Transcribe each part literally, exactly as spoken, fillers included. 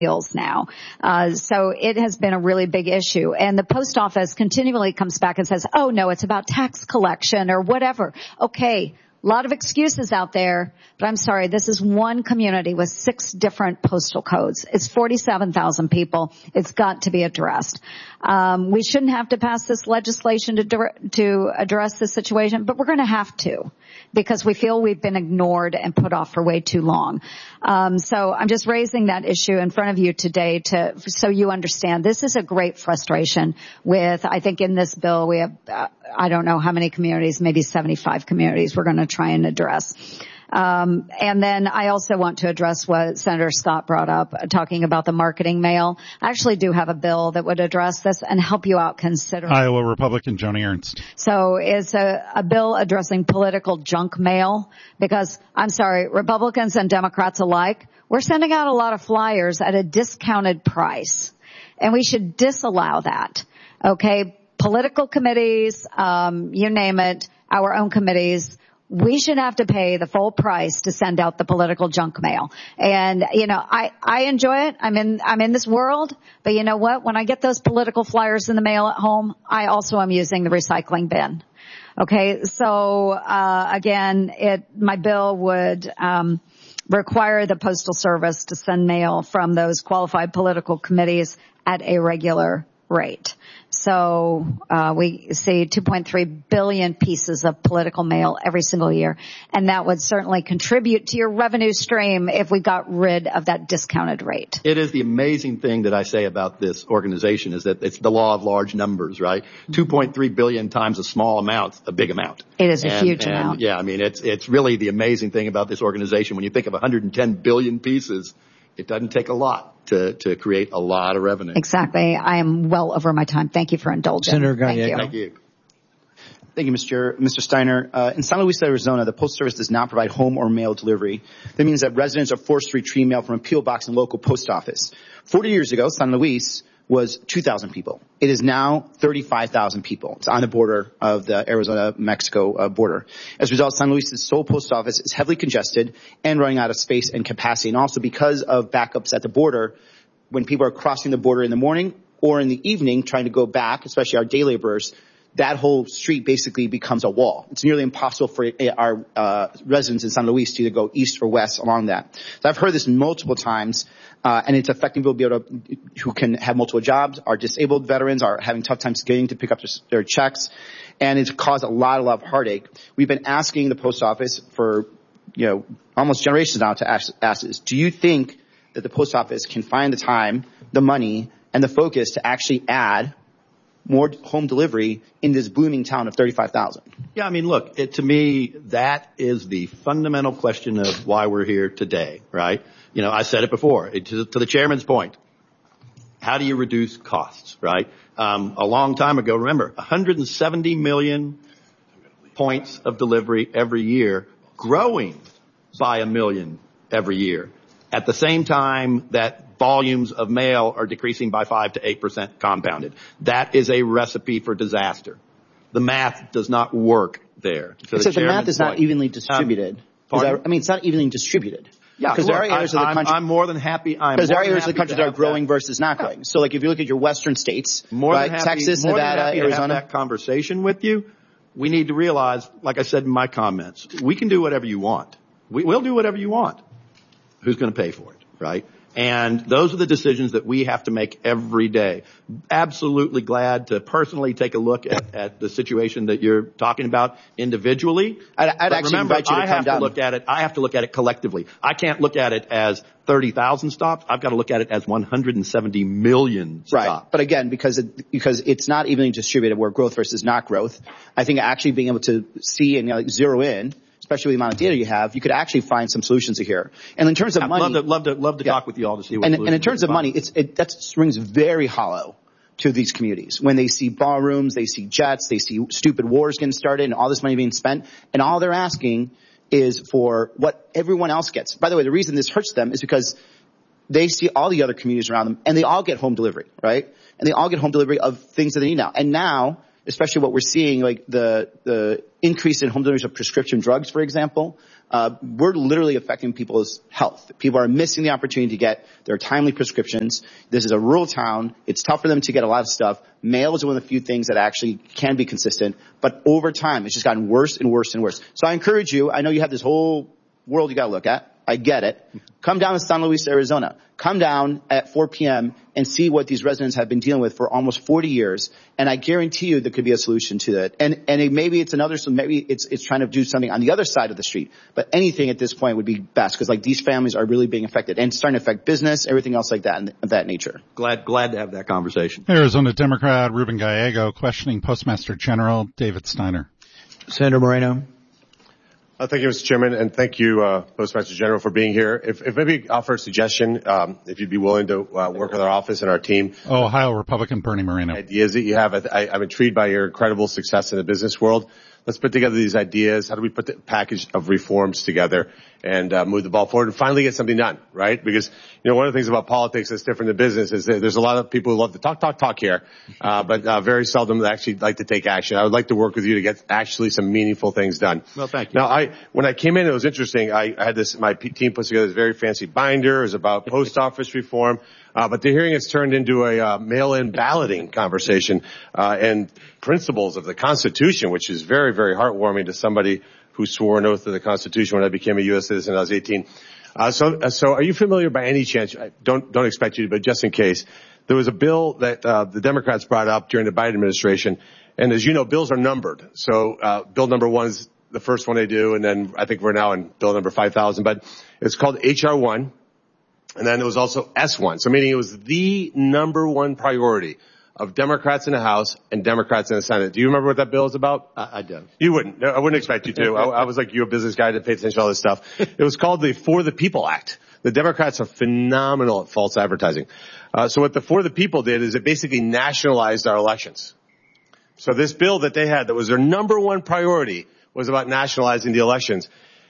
now. Uh, so it has been a really big issue. And the post office continually comes back and says, oh, no, it's about tax collection or whatever. Okay. A lot of excuses out there, but I'm sorry, this is one community with six different postal codes. It's forty-seven thousand people. It's got to be addressed. Um, we shouldn't have to pass this legislation to, to address this situation, but we're going to have to because we feel we've been ignored and put off for way too long. Um, so I'm just raising that issue in front of you today to, so you understand this is a great frustration with, I think in this bill we have, uh, I don't know how many communities, maybe seventy-five communities we're going to try and address. Um, and then I also want to address what Senator Scott brought up, uh, talking about the marketing mail. I actually do have a bill that would address this and help you out considering. Iowa Republican Joni Ernst. So it's a, a bill addressing political junk mail because, I'm sorry, Republicans and Democrats alike, we're sending out a lot of flyers at a discounted price. And we should disallow that. Okay? Political committees, um, you name it, our own committees, we should have to pay the full price to send out the political junk mail. And, you know, I, I enjoy it. I'm in, I'm in this world. But you know what? When I get those political flyers in the mail at home, I also am using the recycling bin. Okay. So, uh, again, it, my bill would, um, require the Postal Service to send mail from those qualified political committees at a regular rate. So uh we see two point three billion pieces of political mail every single year, and that would certainly contribute to your revenue stream if we got rid of that discounted rate. It is the amazing thing that I say about this organization is that it's the law of large numbers, right? Mm-hmm. two point three billion times a small amount, a big amount. It is a and, huge and, amount. Yeah, I mean, it's it's really the amazing thing about this organization. When you think of one hundred ten billion pieces, it doesn't take a lot to to create a lot of revenue. Exactly. I am well over my time. Thank you for indulging. Senator Thank Gallego. you. Thank you. Thank you, Mister Mister Steiner. Uh, in San Luis, Arizona, the Postal Service does not provide home or mail delivery. That means that residents are forced to retrieve mail from a P O box in the local post office. Forty years ago, San Luis was two thousand people. It is now thirty-five thousand people. It's on the border of the Arizona-Mexico uh, border. As a result, San Luis's sole post office is heavily congested and running out of space and capacity. And also because of backups at the border, when people are crossing the border in the morning or in the evening trying to go back, especially our day laborers, that whole street basically becomes a wall. It's nearly impossible for our uh, residents in San Luis to either go east or west along that. So I've heard this multiple times, uh, and it's affecting people able to, who can have multiple jobs. Our disabled veterans are having tough times getting to pick up their, their checks, and it's caused a lot, a lot of heartache. We've been asking the post office for, you know, almost generations now to ask, ask this. Do you think that the post office can find the time, the money, and the focus to actually add more home delivery in this booming town of thirty-five thousand? Yeah, I mean, look, it, to me, that is the fundamental question of why we're here today, right? You know, I said it before, it, to, to the chairman's point. How do you reduce costs, right? Um, a long time ago, remember, one hundred seventy million points of delivery every year, growing by a million every year. At the same time that volumes of mail are decreasing by five to eight percent compounded. That is a recipe for disaster. The math does not work there. So Except the, the math is not point. evenly distributed. Um, that, I mean, it's not evenly distributed. Yeah, because there are areas I, of the country. I'm, I'm more than happy. I'm because there are more than areas of the country that are growing that. versus not growing. So, like, if you look at your western states, more right, than happy, Texas, more Nevada, than happy Arizona. To have that conversation with you. We need to realize, like I said in my comments, we can do whatever you want. We, we'll do whatever you want. Who's going to pay for it, right? And those are the decisions that we have to make every day. Absolutely glad to personally take a look at, at the situation that you're talking about individually. I'd, I'd actually remember, invite you to I come have down. to look at it. I have to look at it collectively. I can't look at it as thirty thousand stops. I've got to look at it as one hundred seventy million stops. Right. But again, because it, because it's not evenly distributed where growth versus not growth, I think actually being able to see and, you know, like, zero in, especially with the amount of data you have, you could actually find some solutions here. And in terms of I'd money, love to love to love to yeah. talk with you all to see what. And, and in terms of money, it's it that rings very hollow to these communities when they see ballrooms, they see jets, they see stupid wars getting started, and all this money being spent, and all they're asking is for what everyone else gets. By the way, the reason this hurts them is because they see all the other communities around them, and they all get home delivery, right? And they all get home delivery of things that they need now. And now especially what we're seeing, like the, the increase in home deliveries of prescription drugs, for example, uh, we're literally affecting people's health. People are missing the opportunity to get their timely prescriptions. This is a rural town. It's tough for them to get a lot of stuff. Mail is one of the few things that actually can be consistent, but over time, it's just gotten worse and worse and worse. So I encourage you, I know you have this whole world you gotta look at. I get it. Come down to San Luis, Arizona. Come down at four p.m. and see what these residents have been dealing with for almost forty years. And I guarantee you there could be a solution to that. And, and it, maybe it's another, so maybe it's, it's trying to do something on the other side of the street. But anything at this point would be best because like these families are really being affected and starting to affect business, everything else like that and of that nature. Glad, glad to have that conversation. Arizona Democrat Ruben Gallego questioning Postmaster General David Steiner. Senator Moreno. Uh, thank you, Mister Chairman, and thank you, uh, Postmaster General, for being here. If, if maybe offer a suggestion, um, if you'd be willing to uh, work with our office and our team. Oh, Ohio Republican Bernie Moreno. Ideas that you have. I, I'm intrigued by your incredible success in the business world. Let's put together these ideas. How do we put the package of reforms together and uh, move the ball forward and finally get something done, right? Because, you know, one of the things about politics that's different than business is that there's a lot of people who love to talk, talk, talk here, uh, but uh, very seldom actually like to take action. I would like to work with you to get actually some meaningful things done. Well, thank you. Now, I when I came in, it was interesting. I, I had this, my p- team put together this very fancy binder. It was about post office reform. Uh, but the hearing has turned into a uh, mail-in balloting conversation uh, and principles of the Constitution, which is very, very heartwarming to somebody who swore an oath to the Constitution when I became a U S citizen when I was eighteen. Uh, so, uh, so are you familiar by any chance? I don't don't expect you to, but just in case, there was a bill that uh, the Democrats brought up during the Biden administration, and as you know, bills are numbered. So uh, bill number one is the first one they do, and then I think we're now in bill number five thousand. But it's called H R one. And then it was also S one. So meaning it was the number one priority of Democrats in the House and Democrats in the Senate. Do you remember what that bill is about? I, I don't. You wouldn't. No, I wouldn't expect you to. I, I was like you, a business guy that paid attention to all this stuff. It was called the For the People Act. The Democrats are phenomenal at false advertising. Uh, so what the For the People did is it basically nationalized our elections. So this bill that they had that was their number one priority was about nationalizing the elections.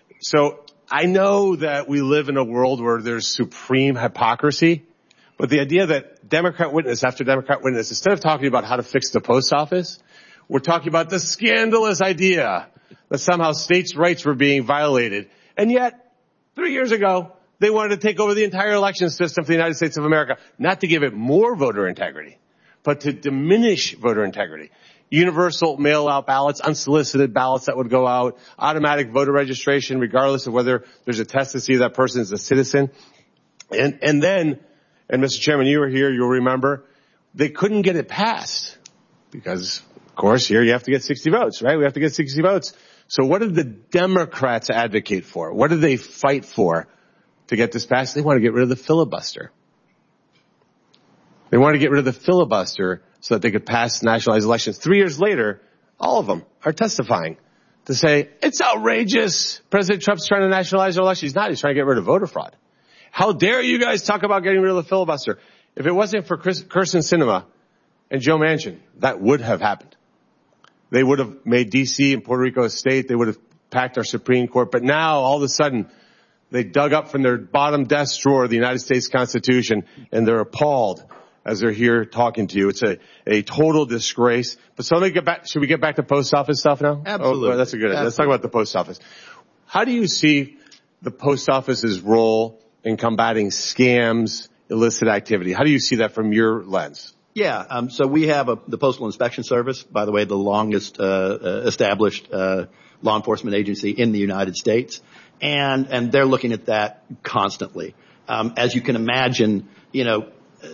So I know that we live in a world where there's supreme hypocrisy, but the idea that Democrat witness after Democrat witness, instead of talking about how to fix the post office, we're talking about the scandalous idea that somehow states' rights were being violated. And yet, three years ago, they wanted to take over the entire election system for the United States of America, not to give it more voter integrity, but to diminish voter integrity. Universal mail-out ballots, unsolicited ballots that would go out, automatic voter registration regardless of whether there's a test to see if that person is a citizen. And, and then, and Mister Chairman, you were here, you'll remember, they couldn't get it passed because, of course, here you have to get sixty votes, right? We have to get sixty votes. So what did the Democrats advocate for? What did they fight for to get this passed? They want to get rid of the filibuster. They want to get rid of the filibuster so that they could pass nationalized elections. Three years later, all of them are testifying to say, it's outrageous. President Trump's trying to nationalize our election. He's not. He's trying to get rid of voter fraud. How dare you guys talk about getting rid of the filibuster? If it wasn't for Chris, Kirsten Sinema and Joe Manchin, that would have happened. They would have made D C and Puerto Rico a state. They would have packed our Supreme Court. But now, all of a sudden, they dug up from their bottom desk drawer the United States Constitution, and they're appalled as they're here talking to you. It's a, a total disgrace. But so let me get back, should we get back to post office stuff now? Absolutely. Oh, that's a good idea. Let's talk about the post office. How do you see the post office's role in combating scams, illicit activity? How do you see that from your lens? Yeah, um, so we have a, the Postal Inspection Service, by the way, the longest uh, uh, established uh, law enforcement agency in the United States, and and they're looking at that constantly. Um, as you can imagine, you know,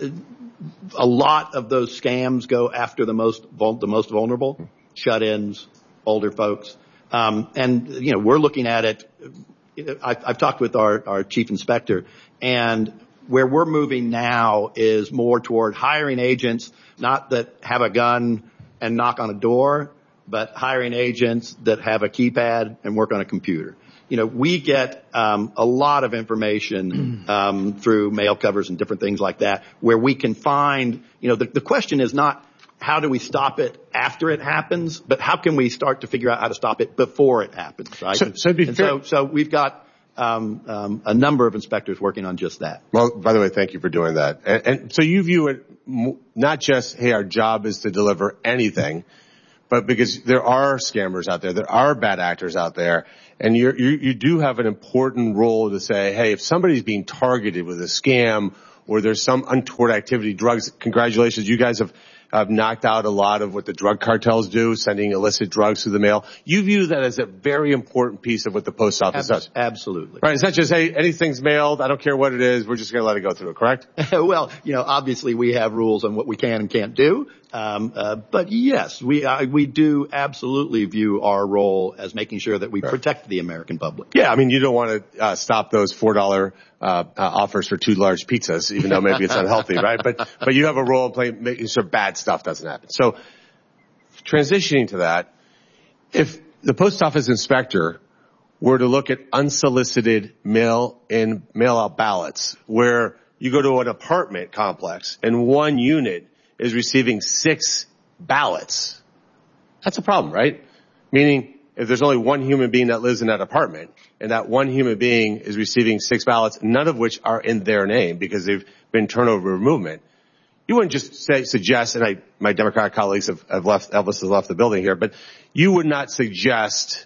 a lot of those scams go after the most vul- the most vulnerable, shut-ins, older folks, um, and you know we're looking at it. I've, I've talked with our, our chief inspector, and where we're moving now is more toward hiring agents, not that have a gun and knock on a door, but hiring agents that have a keypad and work on a computer. You know, we get um, a lot of information um, through mail covers and different things like that, where we can find, you know, the, the question is not how do we stop it after it happens, but how can we start to figure out how to stop it before it happens, right? So, so, and so, so we've got um, um, a number of inspectors working on just that. Well, by the way, thank you for doing that. And, and so you view it not just, hey, our job is to deliver anything, but because there are scammers out there, there are bad actors out there, and you're, you you do have an important role to say, hey, if somebody's being targeted with a scam or there's some untoward activity, drugs, congratulations, you guys have I've knocked out a lot of what the drug cartels do, sending illicit drugs through the mail. You view that as a very important piece of what the post office Ab- does. Absolutely. Right. It's not just, hey, anything's mailed. I don't care what it is. We're just going to let it go through, correct? Well, you know, obviously we have rules on what we can and can't do. Um, uh, but yes, we, uh, we do absolutely view our role as making sure that we Right. protect the American public. Yeah. I mean, you don't want to uh, stop those four dollar uh, uh, offers for two large pizzas, even though maybe it's unhealthy, right? But, but you have a role in playing, making sure bad stuff doesn't happen. So transitioning to that, if the post office inspector were to look at unsolicited mail-in, mail-out ballots, where you go to an apartment complex and one unit is receiving six ballots, that's a problem, right? Meaning, if there's only one human being that lives in that apartment, and that one human being is receiving six ballots, none of which are in their name because they've been turnover movement, you wouldn't just say, suggest, and I, my Democratic colleagues have, have left, Elvis has left the building here, but you would not suggest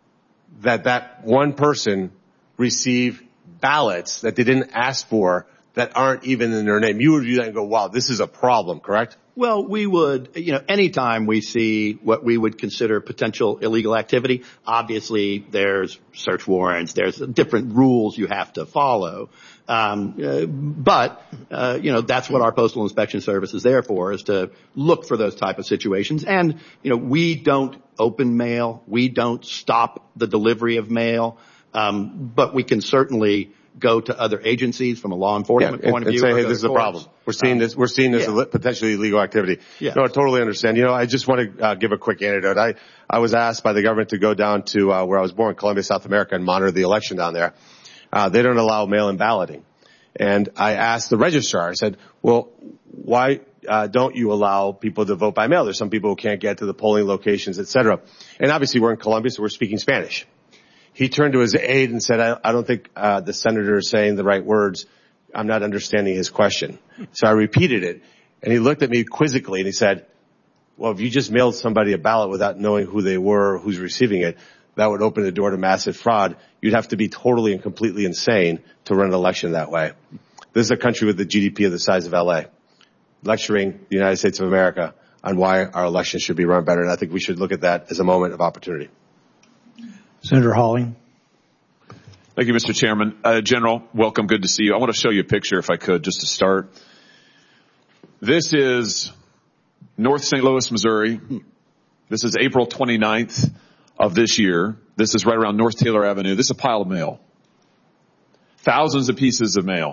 that that one person receive ballots that they didn't ask for that aren't even in their name. You would view that and go, wow, this is a problem, correct? Well, we would, you know, anytime we see what we would consider potential illegal activity, obviously there's search warrants, there's different rules you have to follow. Um, uh, but, uh, you know, that's what our Postal Inspection Service is there for, is to look for those type of situations. And, you know, we don't open mail. We don't stop the delivery of mail. Um, but we can certainly go to other agencies from a law enforcement yeah, point and, of view. And say, hey, this is a problem. We're seeing um, this, we're seeing this yeah. potentially illegal activity. Yeah. No, I totally understand. You know, I just want to uh, give a quick anecdote. I, I was asked by the government to go down to uh, where I was born, Colombia, South America, and monitor the election down there. Uh, they don't allow mail-in balloting. And I asked the registrar, I said, well, why uh, don't you allow people to vote by mail? There's some people who can't get to the polling locations, et cetera. And obviously we're in Colombia, so we're speaking Spanish. He turned to his aide and said, I, I don't think uh, the senator is saying the right words. I'm not understanding his question. So I repeated it, and he looked at me quizzically, and he said, well, if you just mailed somebody a ballot without knowing who they were, or who's receiving it, that would open the door to massive fraud. You'd have to be totally and completely insane to run an election that way. This is a country with a G D P of the size of L A, lecturing the United States of America on why our elections should be run better, and I think we should look at that as a moment of opportunity. Senator Hawley. Thank you, Mister Chairman. Uh, General, welcome. Good to see you. I want to show you a picture, if I could, just to start. This is North Saint Louis, Missouri. This is April twenty-ninth of this year. This is right around North Taylor Avenue. This is a pile of mail. Thousands of pieces of mail.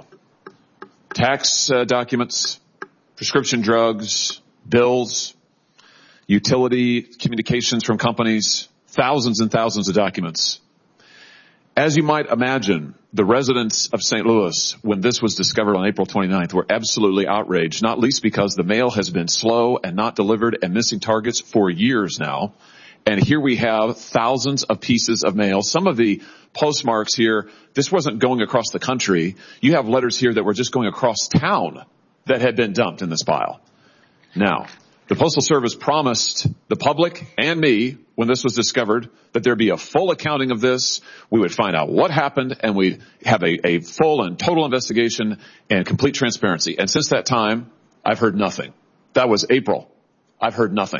Tax uh, documents, prescription drugs, bills, utility communications from companies, thousands and thousands of documents. As you might imagine, the residents of Saint Louis, when this was discovered on April twenty-ninth, were absolutely outraged, not least because the mail has been slow and not delivered and missing targets for years now. And here we have thousands of pieces of mail. Some of the postmarks here, this wasn't going across the country. You have letters here that were just going across town that had been dumped in this pile. Now, the Postal Service promised the public and me, when this was discovered, that there'd be a full accounting of this. We would find out what happened, and we'd have a, a full and total investigation and complete transparency. And since that time, I've heard nothing. That was April. I've heard nothing.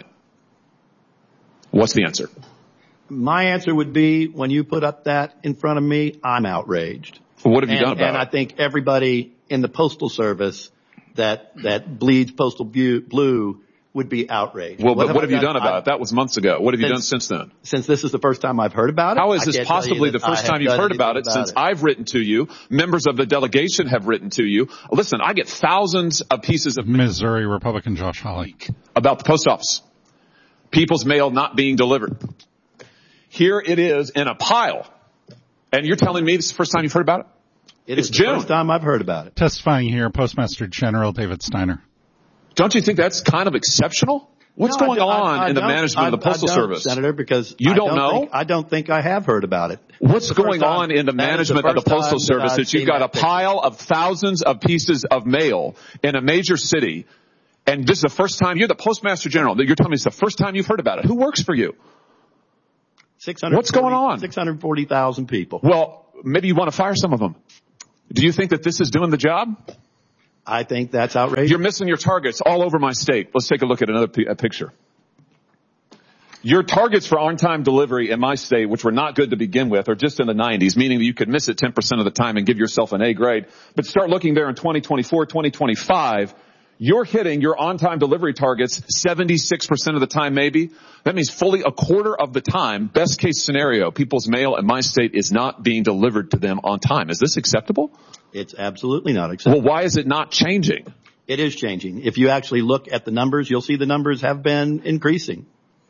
What's the answer? My answer would be, when you put up that in front of me, I'm outraged. Well, what have you and, done about and it? And I think everybody in the Postal Service that that bleeds postal blue would be outraged. Well, but what have you done, done about I've, it? That was months ago. What have you since, done since then? Since this is the first time I've heard about it. How is I this can't possibly the that first I time you've heard about it about since it. I've written to you? Members of the delegation have written to you. Listen, I get thousands of pieces of Missouri Republican Josh Hawley about the post office. People's mail not being delivered. Here it is in a pile. And you're telling me this is the first time you've heard about it? It it's is the June. first time I've heard about it. Testifying here, Postmaster General David Steiner. Don't you think that's kind of exceptional? What's no, going I, on I, I in the don't, management I, of the Postal I don't, Service? Senator, because you I don't, don't know? Think, I don't think I have heard about it. What's going time, on in the management the of the Postal Service that, that you've got a pile of thousands of pieces of mail in a major city, And this is the first time, you're the Postmaster General, you're telling me it's the first time you've heard about it. Who works for you? What's going on? six hundred forty thousand people. Well, maybe you want to fire some of them. Do you think that this is doing the job? I think that's outrageous. You're missing your targets all over my state. Let's take a look at another p- a picture. Your targets for on-time delivery in my state, which were not good to begin with, are just in the nineties, meaning that you could miss it ten percent of the time and give yourself an A grade. But start looking there in twenty twenty-four, twenty twenty-five, you're hitting your on-time delivery targets seventy-six percent of the time maybe. That means fully a quarter of the time, best case scenario, people's mail in my state is not being delivered to them on time. Is this acceptable? It's absolutely not acceptable. Well, why is it not changing? It is changing. If you actually look at the numbers, you'll see the numbers have been increasing.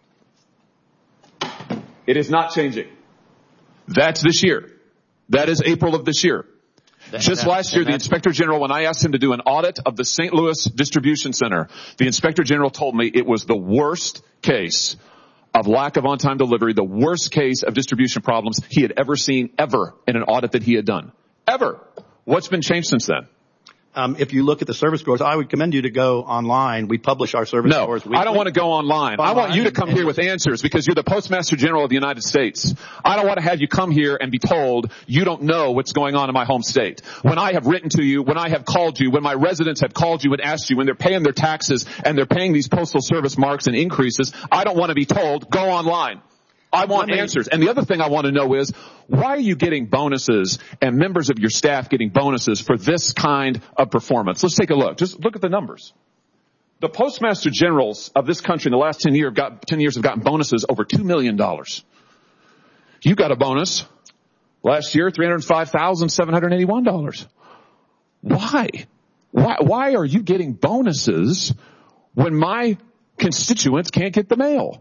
It is not changing. That's this year. That is April of this year. That, Just that, last year, the that, Inspector General, when I asked him to do an audit of the Saint Louis Distribution Center, the Inspector General told me it was the worst case of lack of on-time delivery, the worst case of distribution problems he had ever seen ever in an audit that he had done. Ever. What's been changed since then? Um, if you look at the service scores, I would commend you to go online. We publish our service no, scores weekly. I don't want to go online. online. I want you to come and, here with answers because you're the Postmaster General of the United States. I don't want to have you come here and be told you don't know what's going on in my home state. When I have written to you, when I have called you, when my residents have called you and asked you, when they're paying their taxes and they're paying these postal service marks and increases, I don't want to be told, go online. I want answers. And the other thing I want to know is, why are you getting bonuses and members of your staff getting bonuses for this kind of performance? Let's take a look. Just look at the numbers. The Postmaster Generals of this country in the last ten years, got, ten years have gotten bonuses over two million dollars. You got a bonus last year, three hundred five thousand seven hundred eighty-one dollars. Why? Why, why are you getting bonuses when my constituents can't get the mail?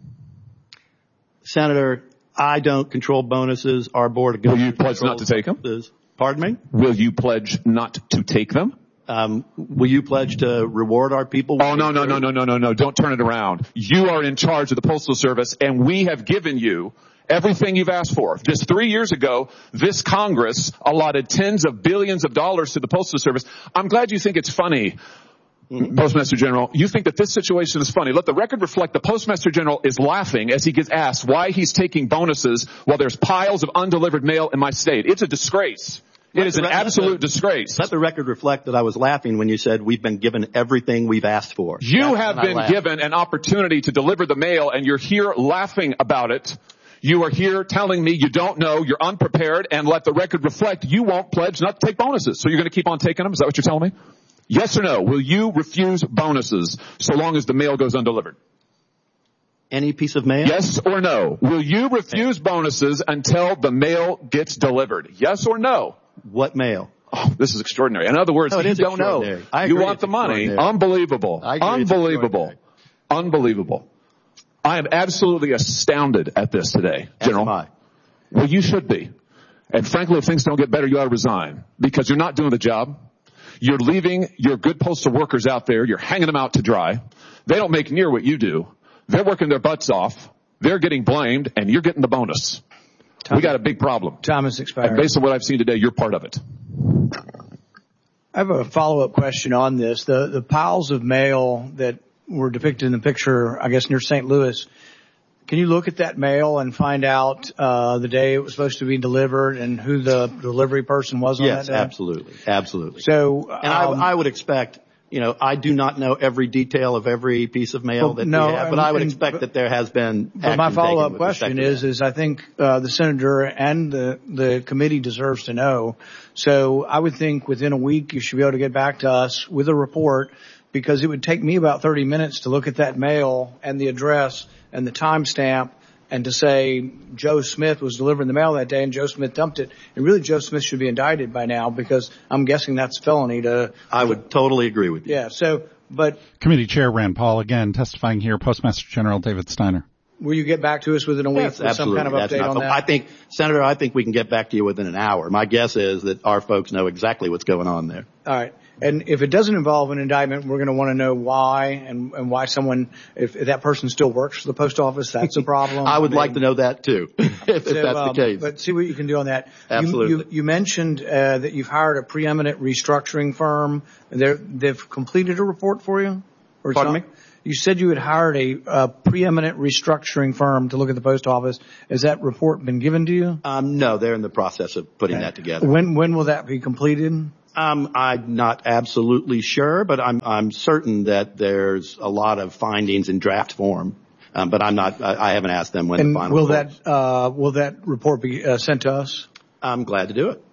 Senator, I don't control bonuses. Our board of governors. Will you pledge not to take them? Bonuses. Pardon me? Will you pledge not to take them? Um, will you pledge to reward our people? Oh, no, no, no, no, no, no, no. Don't turn it around. You are in charge of the Postal Service, and we have given you everything you've asked for. Just three years ago, this Congress allotted tens of billions of dollars to the Postal Service. I'm glad you think it's funny, Postmaster General. You think that this situation is funny. Let the record reflect the Postmaster General is laughing as he gets asked why he's taking bonuses while there's piles of undelivered mail in my state. It's a disgrace. It is an absolute disgrace. Let the record reflect that I was laughing when you said we've been given everything we've asked for. You have been given an opportunity to deliver the mail, and you're here laughing about it. You are here telling me you don't know, you're unprepared, and let the record reflect you won't pledge not to take bonuses. So you're going to keep on taking them? Is that what you're telling me? Yes or no? Will you refuse bonuses so long as the mail goes undelivered? Any piece of mail? Yes or no? Will you refuse bonuses until the mail gets delivered? Yes or no? What mail? Oh, this is extraordinary. In other words, no, you don't know. You want the money. Unbelievable. Unbelievable. Unbelievable. I am absolutely astounded at this today, General. As am I. Well, you should be. And frankly, if things don't get better, you ought to resign because you're not doing the job. You're leaving your good postal workers out there. You're hanging them out to dry. They don't make near what you do. They're working their butts off. They're getting blamed, and you're getting the bonus. Time, we got a big problem. Time is expired. And based on what I've seen today, you're part of it. I have a follow-up question on this. The the piles of mail that were depicted in the picture, I guess, near Saint Louis, can you look at that mail and find out uh the day it was supposed to be delivered and who the delivery person was on yes, that day? Yes, absolutely. Absolutely. So, and um, I, I would expect, you know, I do not know every detail of every piece of mail well, that no, we have, but and, I would expect and, that there has been But my follow-up question is, is I think uh the senator and the, the committee deserves to know. So I would think within a week you should be able to get back to us with a report, because it would take me about thirty minutes to look at that mail and the address and the timestamp and to say Joe Smith was delivering the mail that day and Joe Smith dumped it. And really Joe Smith should be indicted by now, because I'm guessing that's felony to... I would totally agree with you. Yeah, so, but... Committee Chair Rand Paul, again, testifying here, Postmaster General David Steiner. Will you get back to us within a week yes, with absolutely. some kind of That's update not, on that? I think, Senator, I think we can get back to you within an hour. My guess is that our folks know exactly what's going on there. All right. And if it doesn't involve an indictment, we're going to want to know why and, and why someone, if, if that person still works for the post office, that's a problem. I would I mean, like to know that too, if, if so, that's um, the case. But see what you can do on that. Absolutely. You, you, you mentioned uh, that you've hired a preeminent restructuring firm. They're, they've completed a report for you? Or Pardon some, me? You said you had hired a uh, preeminent restructuring firm to look at the post office. Has that report been given to you? Um, no, they're in the process of putting Okay. that together. When when will that be completed? Um, I'm not absolutely sure, but I'm I'm certain that there's a lot of findings in draft form. Um, but I'm not. I, I haven't asked them when And the final. will report is. that uh, will that report be uh, sent to us? I'm glad to do it.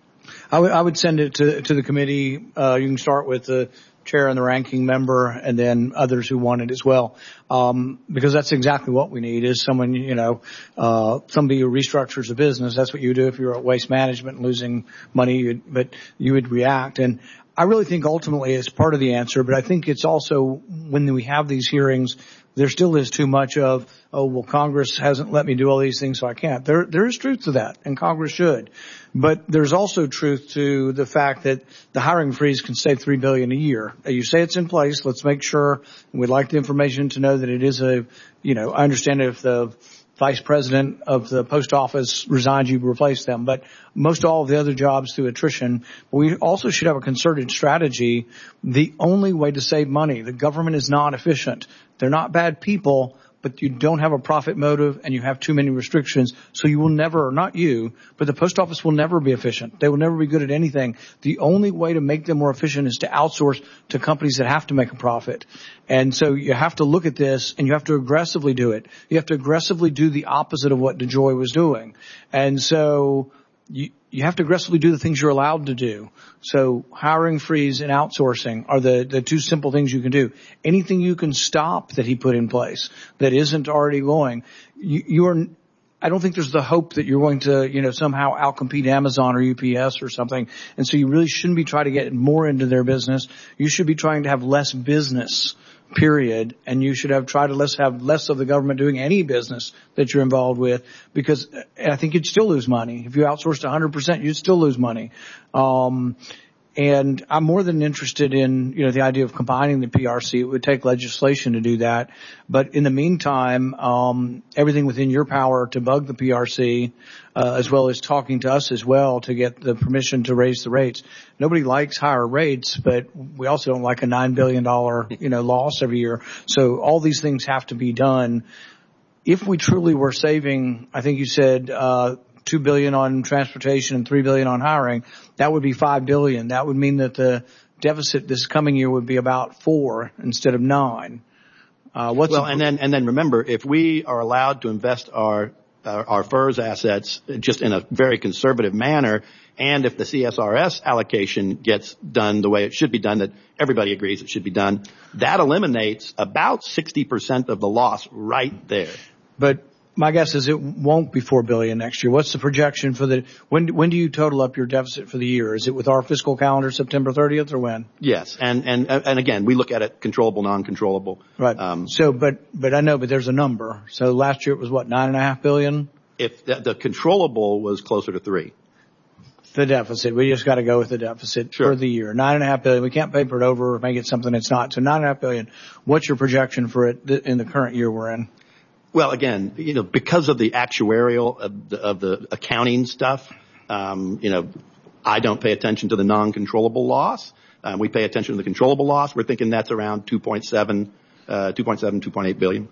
I, w- I would send it to to the committee. Uh, you can start with the chair and the ranking member, and then others who want it as well, um, because that's exactly what we need is someone, you know, uh, somebody who restructures a business. That's what you do if you're at Waste Management and losing money, you'd, but you would react. And I really think ultimately it's part of the answer, but I think it's also when we have these hearings, there still is too much of, oh, well, Congress hasn't let me do all these things, so I can't. There, there is truth to that, and Congress should. But there's also truth to the fact that the hiring freeze can save three billion dollars a year. You say it's in place. Let's make sure. We'd like the information to know that it is a, you know, I understand if the vice president of the post office resigns, you replace them. But most all of the other jobs through attrition. We also should have a concerted strategy. The only way to save money, the government is not efficient. They're not bad people, but you don't have a profit motive and you have too many restrictions. So you will never, not you, but the post office will never be efficient. They will never be good at anything. The only way to make them more efficient is to outsource to companies that have to make a profit. And so you have to look at this and you have to aggressively do it. You have to aggressively do the opposite of what DeJoy was doing. And so you, you have to aggressively do the things you're allowed to do. So hiring freeze and outsourcing are the, the two simple things you can do. Anything you can stop that he put in place that isn't already going, you, you are, I don't think there's the hope that you're going to, you know, somehow outcompete Amazon or U P S or something. And so you really shouldn't be trying to get more into their business. You should be trying to have less business. Period. And you should have tried to less have less of the government doing any business that you're involved with, because I think you'd still lose money. If you outsourced one hundred percent, you'd still lose money. Um, and I'm more than interested in, you know, the idea of combining the P R C. It would take legislation to do that. But in the meantime, um, everything within your power to bug the P R C, uh, as well as talking to us as well to get the permission to raise the rates. Nobody likes higher rates, but we also don't like a nine billion dollars, you know, loss every year. So all these things have to be done. If we truly were saving, I think you said, uh, two billion dollars on transportation and three billion dollars on hiring, that would be five billion dollars. That would mean that the deficit this coming year would be about four instead of nine. Uh, what's well, a, and then, and then remember, if we are allowed to invest our, our, our F E R S assets just in a very conservative manner, and if the C S R S allocation gets done the way it should be done, that everybody agrees it should be done, that eliminates about sixty percent of the loss right there. But my guess is it won't be four billion dollars next year. What's the projection for the, when, when do you total up your deficit for the year? Is it with our fiscal calendar September thirtieth or when? Yes. And, and, and again, we look at it controllable, non-controllable. Right. Um, so, but, but I know, but there's a number. So last year it was what, nine and a half billion? If the, the controllable was closer to three. The deficit. We just got to go with the deficit sure. for the year. Nine and a half billion. We can't paper it over or make it something it's not. So nine and a half billion. What's your projection for it in the current year we're in? Well, again, you know, because of the actuarial of the, of the accounting stuff, um, you know, I don't pay attention to the non-controllable loss. Um, we pay attention to the controllable loss. We're thinking that's around two point seven, uh, two point seven, two point eight billion.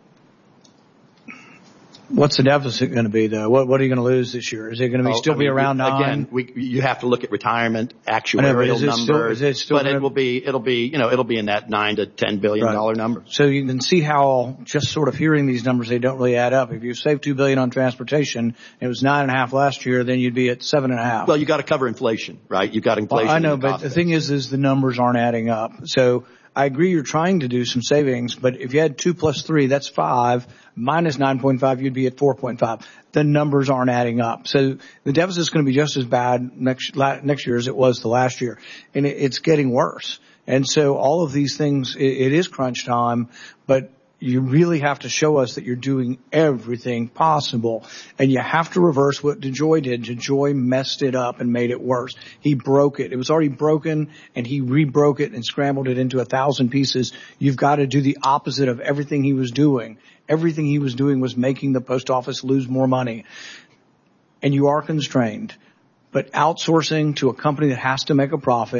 What's the deficit going to be, though? What, what are you going to lose this year? Is it going to be oh, still I be mean, around we, nine? Again, we, you have to look at retirement actuarial know, is numbers, still, is it still but gonna, it will be, it'll be, you know, it'll be in that nine to ten billion dollar right. number. So you can see how just sort of hearing these numbers, they don't really add up. If you save two billion on transportation, and it was nine and a half last year, then you'd be at seven and a half. Well, you got to cover inflation, right? You've got inflation. Well, I know, the but the thing is, is the numbers aren't adding up. So I agree you're trying to do some savings, but if you had two plus three, that's five. Minus nine point five, you'd be at four point five. The numbers aren't adding up. So the deficit is going to be just as bad next next year as it was the last year. And it, it's getting worse. And so all of these things, it, it is crunch time, but you really have to show us that you're doing everything possible. And you have to reverse what DeJoy did. DeJoy messed it up and made it worse. He broke it. It was already broken, and he re-broke it and scrambled it into a thousand pieces. You've got to do the opposite of everything he was doing. Everything he was doing was making the post office lose more money. And you are constrained. But outsourcing to a company that has to make a profit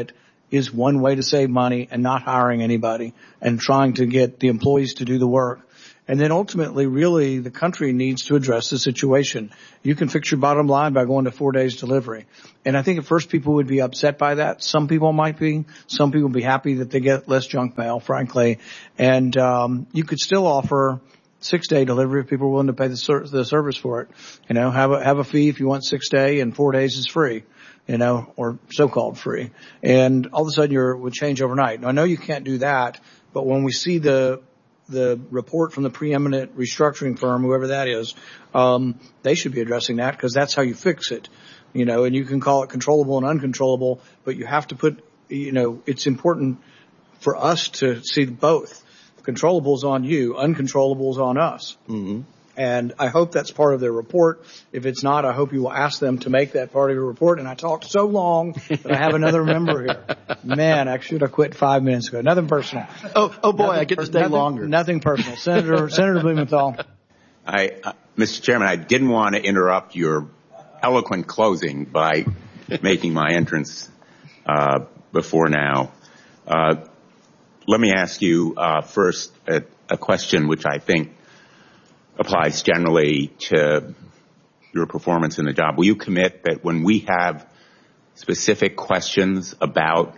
is one way to save money and not hiring anybody and trying to get the employees to do the work. And then ultimately, really, the country needs to address the situation. You can fix your bottom line by going to four days delivery. And I think at first people would be upset by that. Some people might be. Some people would be happy that they get less junk mail, frankly. And um you could still offer six-day delivery if people are willing to pay the, ser- the service for it. You know, have a, have a fee if you want six-day, and four days is free, you know, or so-called free. And all of a sudden you're, would change overnight. Now, I know you can't do that, but when we see the the report from the preeminent restructuring firm, whoever that is, um, they should be addressing that, because that's how you fix it. You know, and you can call it controllable and uncontrollable, but you have to put, you know, it's important for us to see both. Controllables on you, uncontrollables on us. Mm-hmm. And I hope that's part of their report. If it's not, I hope you will ask them to make that part of your report. And I talked so long that I have another member here. Man, I should have quit five minutes ago. Nothing personal. Oh, oh boy, nothing I get to stay nothing, longer. Nothing personal. Senator, Senator Blumenthal. I, uh, Mister Chairman, I didn't want to interrupt your eloquent closing by making my entrance, uh, before now. Uh, let me ask you, uh, first a, a question which I think applies generally to your performance in the job. Will you commit that when we have specific questions about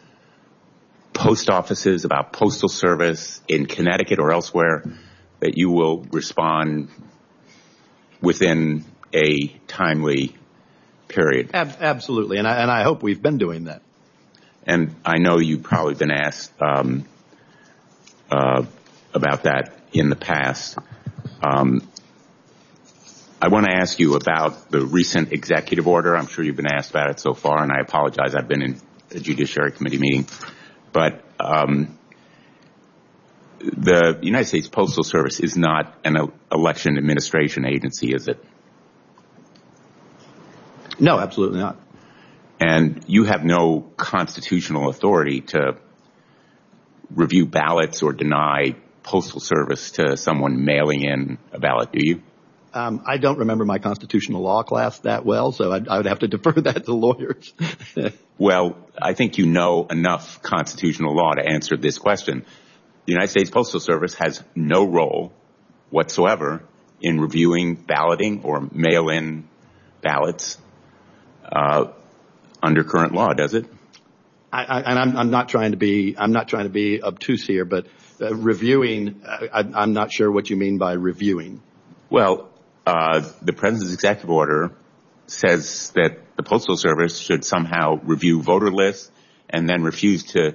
post offices, about postal service in Connecticut or elsewhere, that you will respond within a timely period? Ab- absolutely, and I, and I hope we've been doing that. And I know you've probably been asked um, uh, about that in the past. Um, I want to ask you about the recent executive order. I'm sure you've been asked about it so far, and I apologize. I've been in a Judiciary Committee meeting. But um, the United States Postal Service is not an election administration agency, is it? No, absolutely not. And you have no constitutional authority to review ballots or deny postal service to someone mailing in a ballot, do you? Um, I don't remember my constitutional law class that well, so I'd, I would have to defer that to lawyers. Well, I think you know enough constitutional law to answer this question. The United States Postal Service has no role whatsoever in reviewing balloting or mail-in ballots uh, under current law, does it? I, I, and I'm, I'm not trying to be I'm not trying to be obtuse here, but uh, reviewing, I, I'm not sure what you mean by reviewing. Well, uh, the President's executive order says that the Postal Service should somehow review voter lists and then refuse to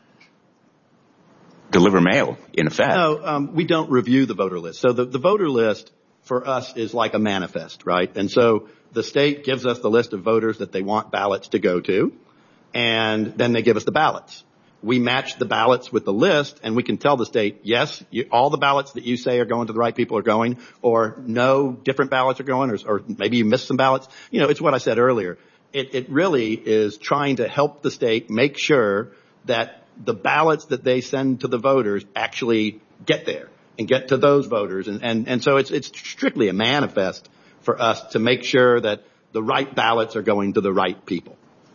deliver mail, in effect. No, um, we don't review the voter list. So the, the voter list for us is like a manifest, right? And so the state gives us the list of voters that they want ballots to go to, and then they give us the ballots. We match the ballots with the list, and we can tell the state, yes, you, all the ballots that you say are going to the right people are going, or no, different ballots are going, or, or maybe you missed some ballots. You know, it's what I said earlier. It, it really is trying to help the state make sure that the ballots that they send to the voters actually get there and get to those voters. And, and, and so it's, it's strictly a manifest for us to make sure that the right ballots are going to the right people.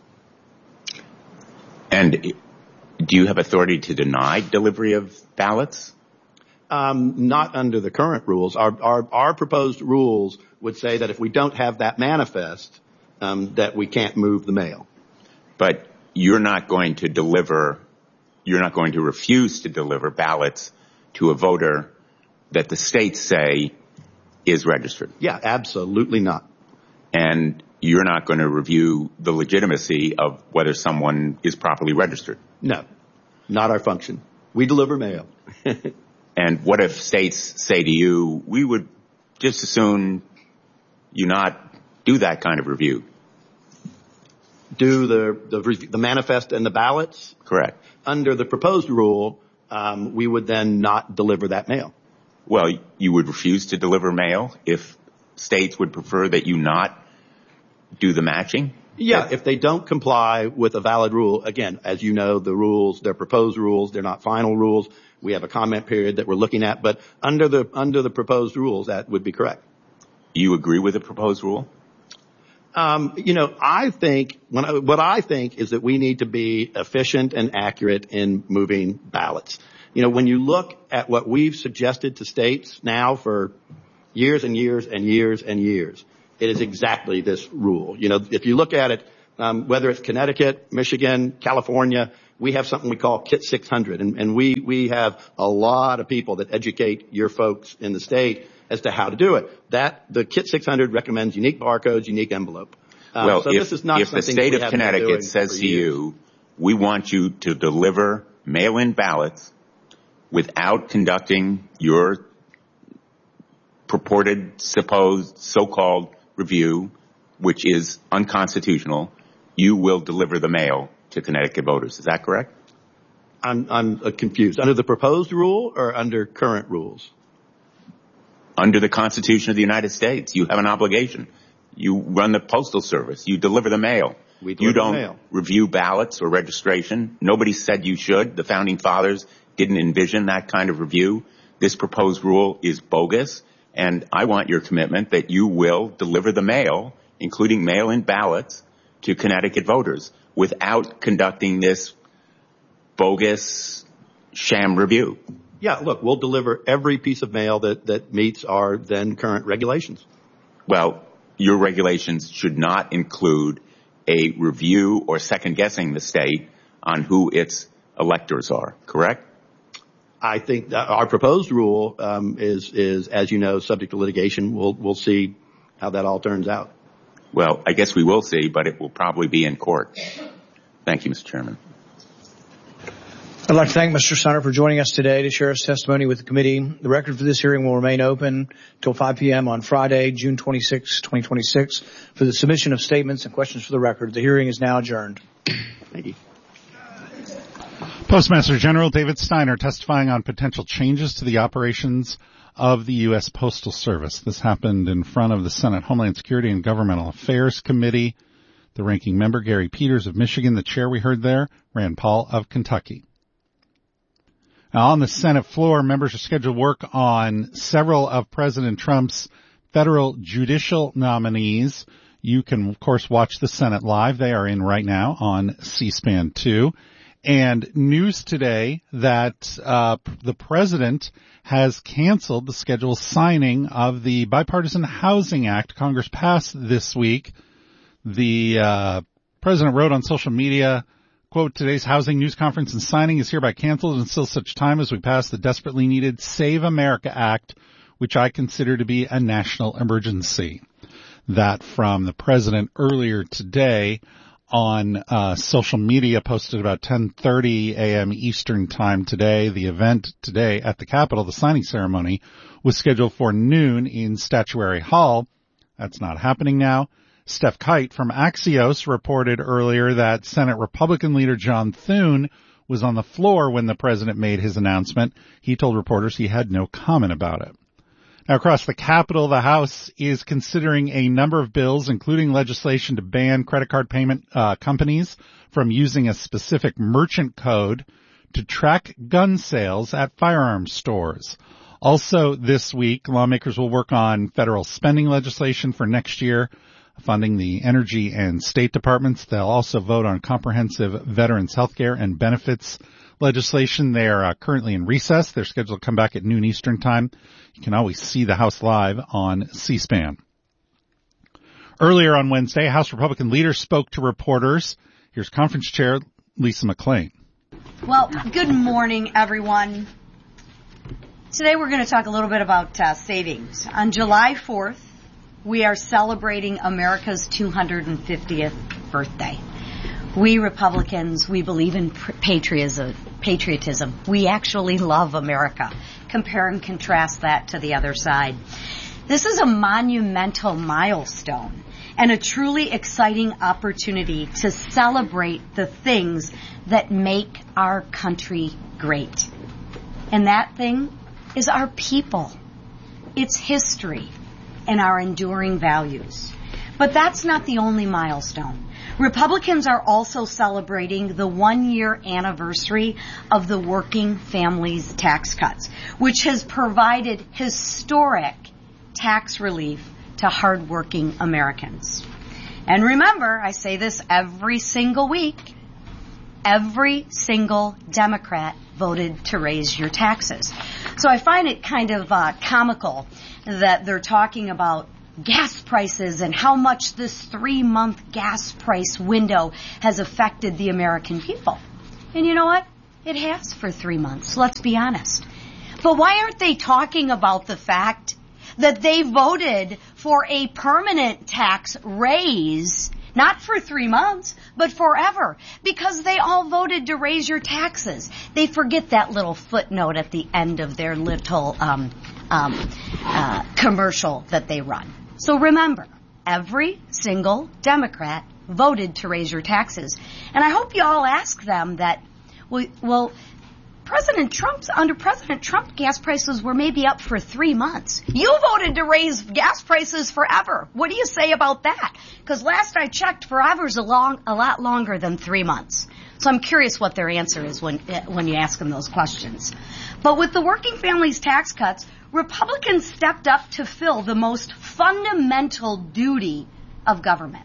And do you have authority to deny delivery of ballots? Um, not under the current rules. Our, our, our proposed rules would say that if we don't have that manifest, um, that we can't move the mail. But you're not going to deliver, you're not going to refuse to deliver ballots to a voter that the states say is registered. Yeah, absolutely not. And you're not going to review the legitimacy of whether someone is properly registered. No, not our function. We deliver mail. And what if states say to you, we would just as soon you not do that kind of review? Do the, the, the manifest and the ballots? Correct. Under the proposed rule, um, we would then not deliver that mail. Well, you would refuse to deliver mail if states would prefer that you not do the matching? Yeah, if they don't comply with a valid rule, again, as you know, the rules, they're proposed rules, they're not final rules. We have a comment period that we're looking at, but under the, under the proposed rules, that would be correct. You agree with the proposed rule? Um, you know, I think when I, what I think is that we need to be efficient and accurate in moving ballots. You know, when you look at what we've suggested to states now for years and years and years and years, it is exactly this rule. You know, if you look at it, um, whether it's Connecticut, Michigan, California, we have something we call Kit six hundred, and, and we we have a lot of people that educate your folks in the state as to how to do it. That the Kit six hundred recommends unique barcodes, unique envelope. Um, well, so if, this is not if the state of Connecticut says to you, we want you to deliver mail-in ballots without conducting your purported, supposed, so-called review, which is unconstitutional, you will deliver the mail to Connecticut voters. Is that correct? I'm, I'm uh, confused. Under the proposed rule or under current rules? Under the Constitution of the United States, you have an obligation. You run the postal service. You deliver the mail. We deliver you don't the mail. Review ballots or registration. Nobody said you should. The founding fathers didn't envision that kind of review. This proposed rule is bogus, and I want your commitment that you will deliver the mail, including mail-in ballots, to Connecticut voters without conducting this bogus sham review. Yeah, look, we'll deliver every piece of mail that, that meets our then current regulations. Well, your regulations should not include a review or second-guessing the state on who its electors are, correct? I think that our proposed rule um, is, is, as you know, subject to litigation. We'll, we'll see how that all turns out. Well, I guess we will see, but it will probably be in court. Thank you, Mister Chairman. I'd like to thank Mister Steiner for joining us today to share his testimony with the committee. The record for this hearing will remain open until five p.m. on Friday, June twenty-sixth, twenty twenty-six, for the submission of statements and questions for the record. The hearing is now adjourned. Thank you. Postmaster General David Steiner testifying on potential changes to the operations of the U S. Postal Service. This happened in front of the Senate Homeland Security and Governmental Affairs Committee. The ranking member, Gary Peters of Michigan, the chair we heard there, Rand Paul of Kentucky. Now, on the Senate floor, members are scheduled to work on several of President Trump's federal judicial nominees. You can, of course, watch the Senate live. They are in right now on C-SPAN two. And news today that uh the president has canceled the scheduled signing of the Bipartisan Housing Act Congress passed this week. The uh president wrote on social media, quote, today's housing news conference and signing is hereby canceled until such time as we pass the desperately needed Save America Act, which I consider to be a national emergency. That from the president earlier today on uh social media, posted about ten thirty a.m. Eastern time today. The event today at the Capitol, the signing ceremony, was scheduled for noon in Statuary Hall. That's not happening now. Steph Kite from Axios reported earlier that Senate Republican leader John Thune was on the floor when the president made his announcement. He told reporters he had no comment about it. Now, across the Capitol, the House is considering a number of bills, including legislation to ban credit card payment uh, companies from using a specific merchant code to track gun sales at firearms stores. Also this week, lawmakers will work on federal spending legislation for next year, funding the Energy and State Departments. They'll also vote on comprehensive veterans health care and benefits legislation. They are uh, currently in recess. They're scheduled to come back at noon Eastern time. You can always see the House live on C-SPAN. Earlier on Wednesday, House Republican leaders spoke to reporters. Here's Conference Chair Lisa McClain. Well, good morning, everyone. Today we're going to talk a little bit about uh, savings. On July fourth, we are celebrating America's two hundred fiftieth birthday. We Republicans, we believe in patriotism. patriotism. We actually love America. Compare and contrast that to the other side. This is a monumental milestone and a truly exciting opportunity to celebrate the things that make our country great. And that thing is our people, its history, and our enduring values. But that's not the only milestone. Republicans are also celebrating the one-year anniversary of the Working Families Tax Cuts, which has provided historic tax relief to hardworking Americans. And remember, I say this every single week, every single Democrat voted to raise your taxes. So I find it kind of uh, comical that they're talking about gas prices and how much this three-month gas price window has affected the American people. And you know what? It has for three months, let's be honest. But why aren't they talking about the fact that they voted for a permanent tax raise, not for three months, but forever, because they all voted to raise your taxes? They forget that little footnote at the end of their little um, um, uh, commercial that they run. So remember, every single Democrat voted to raise your taxes. And I hope you all ask them that, well, well President Trump's, under President Trump, gas prices were maybe up for three months. You voted to raise gas prices forever. What do you say about that? Because last I checked, forever's a long, a lot longer than three months. So I'm curious what their answer is when, when you ask them those questions. But with the working families tax cuts, Republicans stepped up to fill the most fundamental duty of government.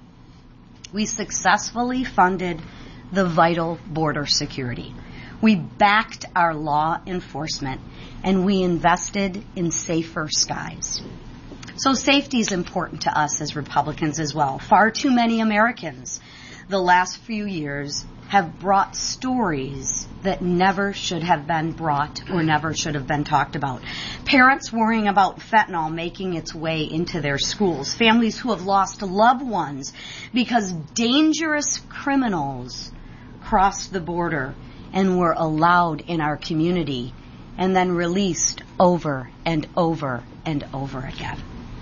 We successfully funded the vital border security. We backed our law enforcement, and we invested in safer skies. So safety is important to us as Republicans as well. Far too many Americans the last few years have brought stories that never should have been brought or never should have been talked about. Parents worrying about fentanyl making its way into their schools. Families who have lost loved ones because dangerous criminals crossed the border and were allowed in our community and then released over and over and over again.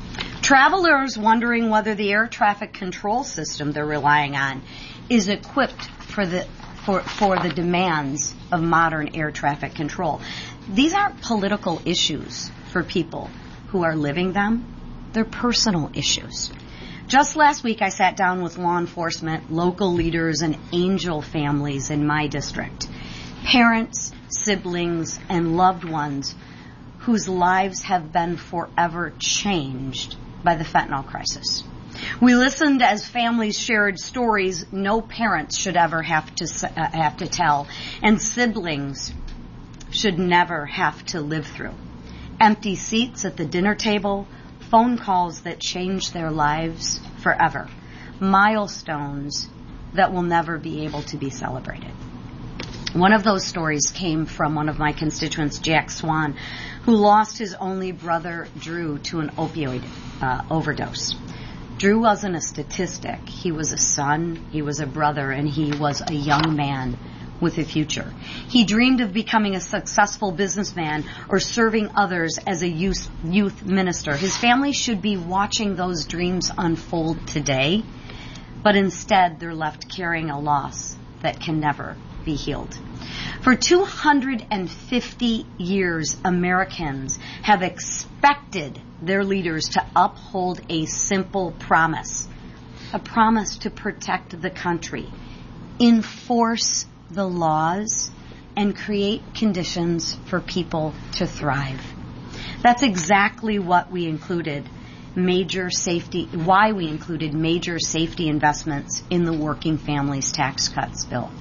Travelers wondering whether the air traffic control system they're relying on is equipped for the for for the demands of modern air traffic control. These aren't political issues for people who are living them. They're personal issues. Just last week, I sat down with law enforcement, local leaders, and angel families in my district. Parents, siblings, and loved ones whose lives have been forever changed by the fentanyl crisis. We listened as families shared stories no parents should ever have to uh, have to tell, and siblings should never have to live through. Empty seats at the dinner table, phone calls that changed their lives forever, milestones that will never be able to be celebrated. One of those stories came from one of my constituents, Jack Swan, who lost his only brother, Drew, to an opioid uh, overdose. Drew wasn't a statistic. He was a son, he was a brother, and he was a young man with a future. He dreamed of becoming a successful businessman or serving others as a youth, youth minister. His family should be watching those dreams unfold today, but instead they're left carrying a loss that can never be healed. For two hundred fifty years, Americans have expected their leaders to uphold a simple promise, a promise to protect the country, enforce the laws, and create conditions for people to thrive. That's exactly what we included major safety, why we included major safety investments in the Working Families Tax Cuts bill.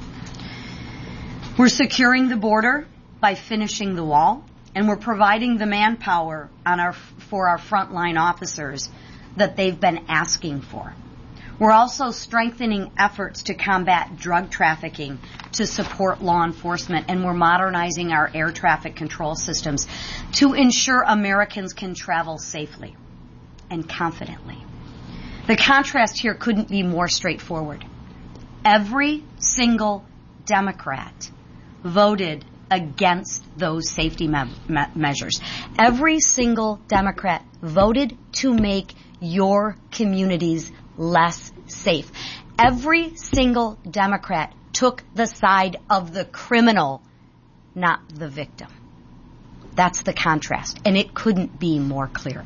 We're securing the border by finishing the wall, and we're providing the manpower on our, for our frontline officers that they've been asking for. We're also strengthening efforts to combat drug trafficking to support law enforcement, and we're modernizing our air traffic control systems to ensure Americans can travel safely and confidently. The contrast here couldn't be more straightforward. Every single Democrat voted against those safety me- me- measures. Every single Democrat voted to make your communities less safe. Every single Democrat took the side of the criminal, not the victim. That's the contrast, and it couldn't be more clear.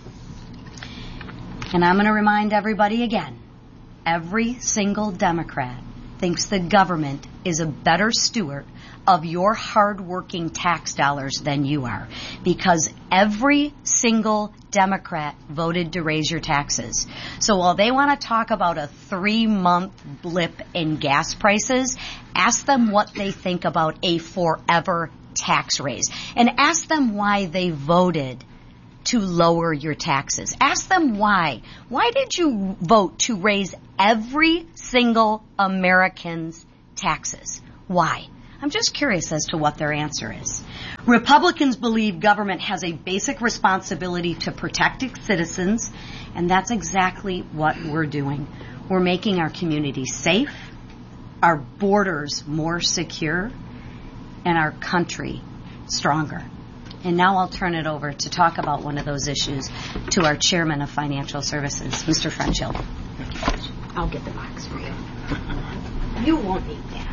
And I'm going to remind everybody again, every single Democrat thinks the government is a better steward of your hard-working tax dollars than you are, because every single Democrat voted to raise your taxes. So while they want to talk about a three-month blip in gas prices, ask them what they think about a forever tax raise. And ask them why they voted to lower your taxes. Ask them why. Why did you vote to raise every single American's taxes? Why? I'm just curious as to what their answer is. Republicans believe government has a basic responsibility to protect its citizens, and that's exactly what we're doing. We're making our communities safe, our borders more secure, and our country stronger. And now I'll turn it over to talk about one of those issues to our Chairman of Financial Services, Mister Frenchill. I'll get the box for you. You won't need that.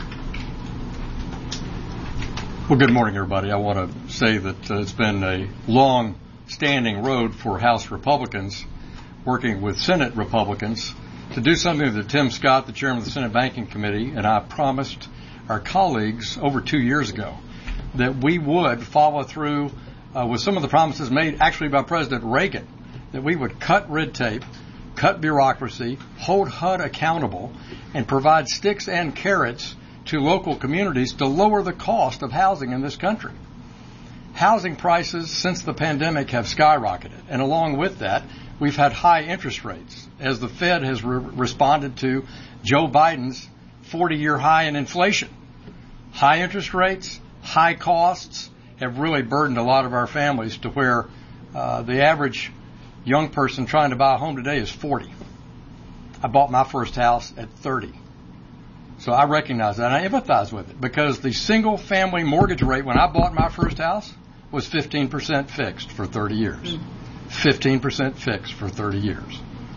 Well, good morning, everybody. I want to say that uh, it's been a long-standing road for House Republicans working with Senate Republicans to do something that Tim Scott, the chairman of the Senate Banking Committee, and I promised our colleagues over two years ago that we would follow through uh, with some of the promises made actually by President Reagan, that we would cut red tape, cut bureaucracy, hold H U D accountable, and provide sticks and carrots to local communities to lower the cost of housing in this country. Housing prices since the pandemic have skyrocketed, and along with that, we've had high interest rates as the Fed has re- responded to Joe Biden's forty-year high in inflation. High interest rates, high costs have really burdened a lot of our families to where uh, the average young person trying to buy a home today is forty. I bought my first house at thirty. So I recognize that, and I empathize with it, because the single-family mortgage rate when I bought my first house was fifteen percent fixed for thirty years. fifteen percent fixed for thirty years.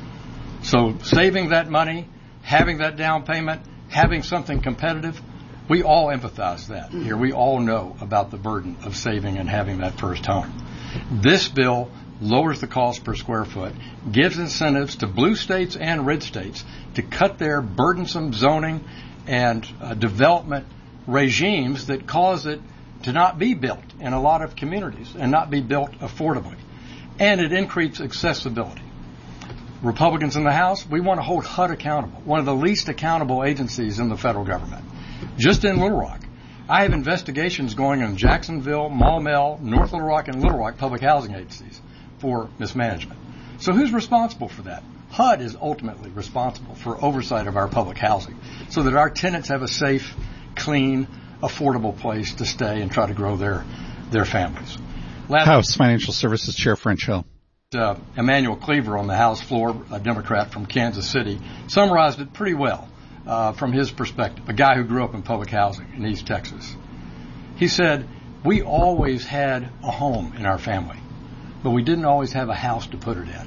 So saving that money, having that down payment, having something competitive, we all empathize that here. We all know about the burden of saving and having that first home. This bill lowers the cost per square foot, gives incentives to blue states and red states to cut their burdensome zoning and uh, development regimes that cause it to not be built in a lot of communities and not be built affordably. And it increases accessibility. Republicans in the House, we want to hold H U D accountable, one of the least accountable agencies in the federal government. Just in Little Rock, I have investigations going in Jacksonville, Maumelle, North Little Rock, and Little Rock public housing agencies for mismanagement. So who's responsible for that? H U D is ultimately responsible for oversight of our public housing so that our tenants have a safe, clean, affordable place to stay and try to grow their their families. Last House Financial Services Chair Frenchill. Uh, Emmanuel Cleaver on the House floor, a Democrat from Kansas City, summarized it pretty well uh, from his perspective, a guy who grew up in public housing in East Texas. He said, we always had a home in our family, but we didn't always have a house to put it in.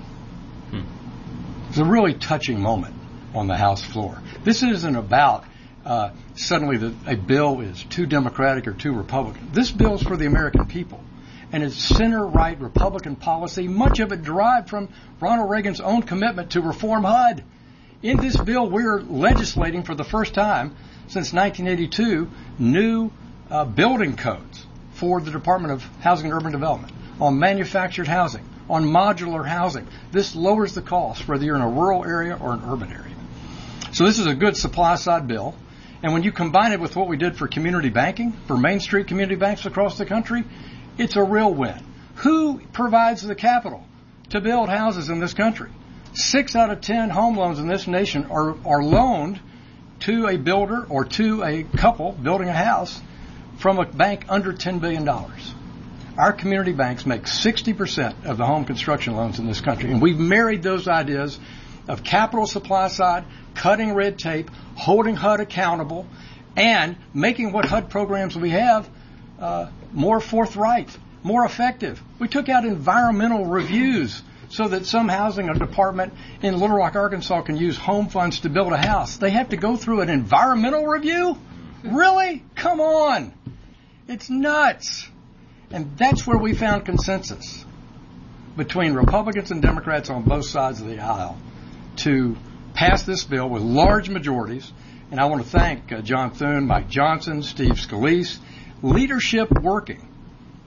Hmm. It's a really touching moment on the House floor. This isn't about uh, suddenly that a bill is too Democratic or too Republican. This bill is for the American people. And it's center-right Republican policy, much of it derived from Ronald Reagan's own commitment to reform H U D. In this bill, we're legislating for the first time since nineteen eighty-two new uh, building codes for the Department of Housing and Urban Development on manufactured housing, on modular housing. This lowers the cost whether you're in a rural area or an urban area. So this is a good supply-side bill. And when you combine it with what we did for community banking, for Main Street community banks across the country, it's a real win. Who provides the capital to build houses in this country? Six out of ten home loans in this nation are, are loaned to a builder or to a couple building a house from a bank under ten billion dollars. Our community banks make sixty percent of the home construction loans in this country. And we've married those ideas of capital supply side, cutting red tape, holding H U D accountable, and making what H U D programs we have uh, more forthright, more effective. We took out environmental reviews so that some housing department in Little Rock, Arkansas can use home funds to build a house. They have to go through an environmental review? Really? Come on. It's nuts. And that's where we found consensus between Republicans and Democrats on both sides of the aisle to pass this bill with large majorities. And I want to thank uh, John Thune, Mike Johnson, Steve Scalise, leadership working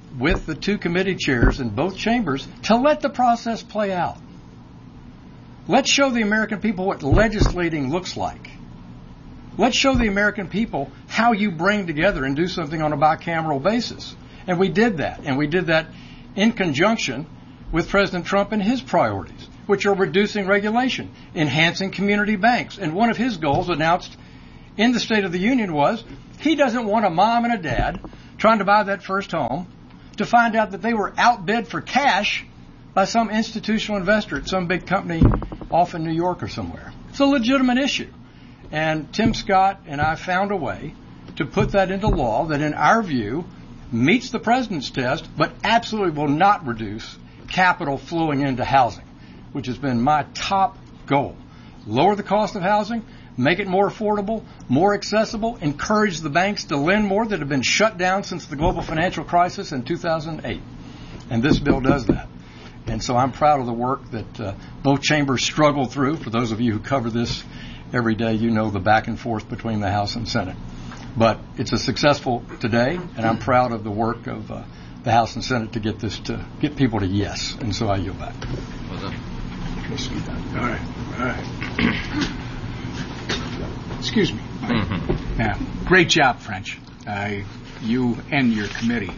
with the two committee chairs in both chambers to let the process play out. Let's show the American people what legislating looks like. Let's show the American people how you bring together and do something on a bicameral basis. And we did that. And we did that in conjunction with President Trump and his priorities, which are reducing regulation, enhancing community banks. And one of his goals announced in the State of the Union was he doesn't want a mom and a dad trying to buy that first home to find out that they were outbid for cash by some institutional investor at some big company off in New York or somewhere. It's a legitimate issue. And Tim Scott and I found a way to put that into law that, in our view, meets the president's test, but absolutely will not reduce capital flowing into housing, which has been my top goal. Lower the cost of housing, make it more affordable, more accessible, encourage the banks to lend more that have been shut down since the global financial crisis in two thousand eight. And this bill does that. And so I'm proud of the work that uh, both chambers struggled through. For those of you who cover this every day, you know the back and forth between the House and Senate. But it's a successful today, and I'm proud of the work of uh, the House and Senate to get this to get people to yes. And so I yield back. Well done. All right. All right. Excuse me. Mm-hmm. Yeah. Great job, French. Uh, you and your committee.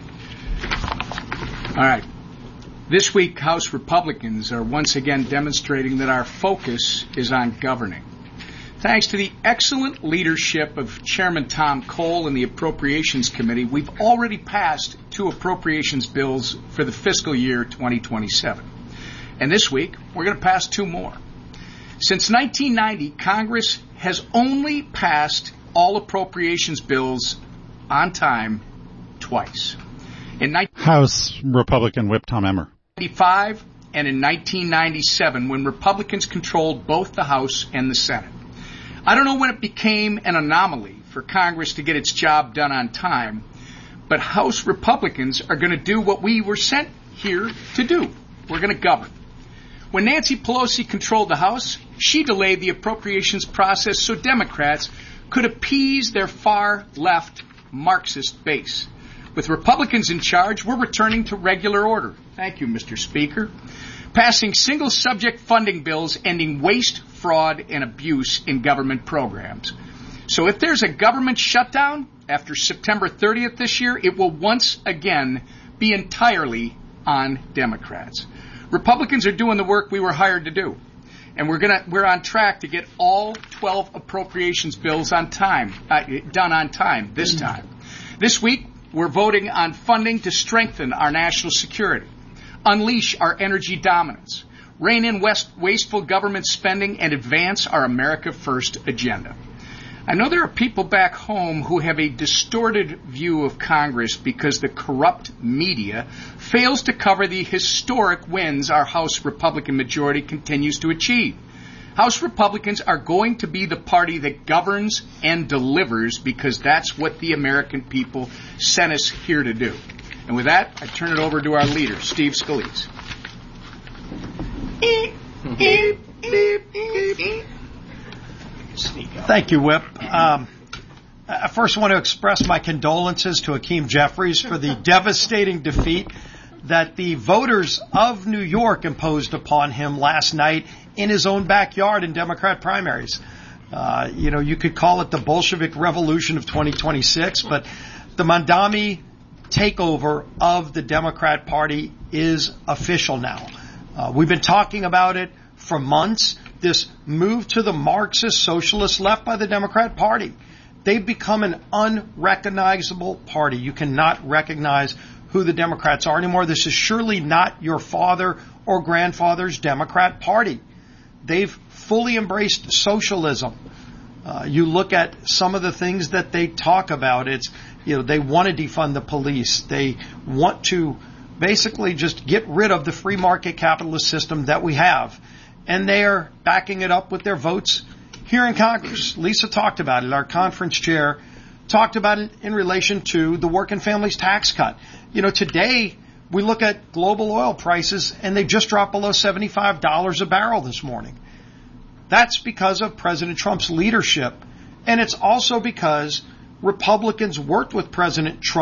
All right. This week, House Republicans are once again demonstrating that our focus is on governing. Thanks to the excellent leadership of Chairman Tom Cole and the Appropriations Committee, we've already passed two appropriations bills for the fiscal year twenty twenty-seven. And this week, we're going to pass two more. Since nineteen ninety, Congress has only passed all appropriations bills on time twice. In House Republican Whip Tom Emmer. nineteen ninety-five and in nineteen ninety-seven, when Republicans controlled both the House and the Senate. I don't know when it became an anomaly for Congress to get its job done on time, but House Republicans are going to do what we were sent here to do. We're going to govern. When Nancy Pelosi controlled the House, she delayed the appropriations process so Democrats could appease their far-left Marxist base. With Republicans in charge, we're returning to regular order. Thank you, Mister Speaker. Passing single-subject funding bills ending waste, fraud, and abuse in government programs. So if there's a government shutdown after September thirtieth this year, it will once again be entirely on Democrats. Republicans are doing the work we were hired to do. And we're gonna, we're on track to get all twelve appropriations bills on time, uh, done on time this time. This week, we're voting on funding to strengthen our national security, unleash our energy dominance, rein in west, wasteful government spending, and advance our America First agenda. I know there are people back home who have a distorted view of Congress because the corrupt media fails to cover the historic wins our House Republican majority continues to achieve. House Republicans are going to be the party that governs and delivers because that's what the American people sent us here to do. And with that, I turn it over to our leader, Steve Scalise. Thank you, Whip. Um, I first want to express my condolences to Hakeem Jeffries for the devastating defeat that the voters of New York imposed upon him last night in his own backyard in Democrat primaries. Uh, you know, you could call it the Bolshevik Revolution of twenty twenty-six, but the Mamdani takeover of the Democrat Party is official now. Uh, we've been talking about it for months, this move to the Marxist socialist left by the Democrat Party. They've become an unrecognizable party. You cannot recognize who the Democrats are anymore. This is surely not your father or grandfather's Democrat Party. They've fully embraced socialism. Uh, you look at some of the things that they talk about. It's, you know, they want to defund the police. They want to basically just get rid of the free market capitalist system that we have. And they are backing it up with their votes here in Congress. Lisa talked about it. Our conference chair talked about it in relation to the working families tax cut. You know, today we look at global oil prices and they just dropped below seventy-five dollars a barrel this morning. That's because of President Trump's leadership. And it's also because Republicans worked with President Trump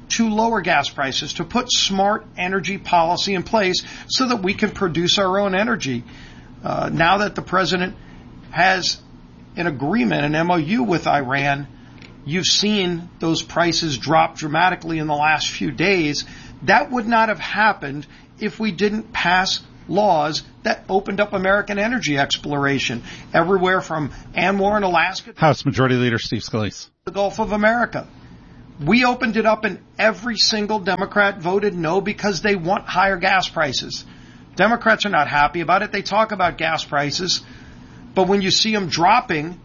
to lower gas prices, to put smart energy policy in place so that we can produce our own energy. Uh, now that the president has an agreement, an M O U with Iran, you've seen those prices drop dramatically in the last few days. That would not have happened if we didn't pass laws that opened up American energy exploration everywhere from Anwar in Alaska to House Majority Leader Steve Scalise. The Gulf of America. We opened it up and every single Democrat voted no because they want higher gas prices. Democrats are not happy about it. They talk about gas prices, but when you see them dropping,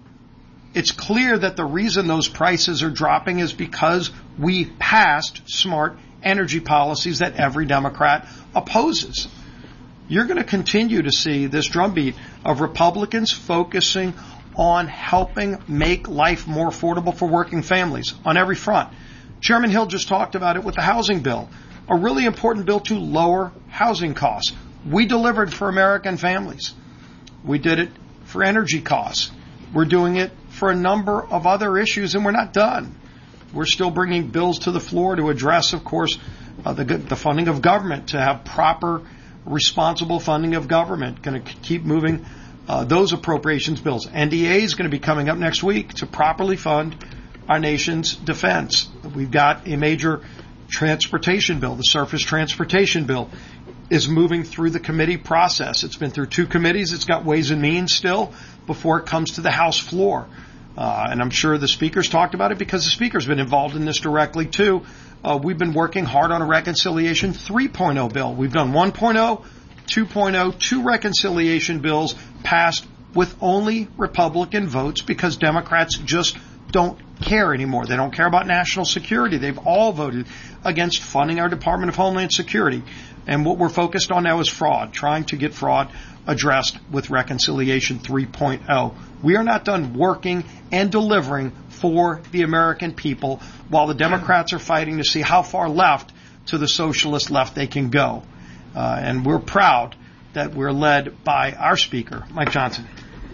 it's clear that the reason those prices are dropping is because we passed smart energy policies that every Democrat opposes. You're going to continue to see this drumbeat of Republicans focusing on helping make life more affordable for working families on every front. Chairman Hill just talked about it with the housing bill, a really important bill to lower housing costs. We delivered for American families. We did it for energy costs. We're doing it for a number of other issues, and we're not done. We're still bringing bills to the floor to address, of course, uh, the, the funding of government, to have proper, responsible funding of government. Going to keep moving uh, those appropriations bills. N D A is going to be coming up next week to properly fund our nation's defense. We've got a major transportation bill. The surface transportation bill is moving through the committee process. It's been through two committees. It's got Ways and Means still before it comes to the House floor. Uh, and I'm sure the speaker's talked about it because the speaker's been involved in this directly too. Uh, we've been working hard on a reconciliation three point oh bill. We've done one point oh, two point oh, two reconciliation bills passed with only Republican votes because Democrats just don't care anymore. They don't care about national security. They've all voted against funding our Department of Homeland Security. And what we're focused on now is fraud, trying to get fraud addressed with Reconciliation three point oh. We are not done working and delivering for the American people while the Democrats are fighting to see how far left to the socialist left they can go. Uh, and we're proud that we're led by our Speaker, Mike Johnson.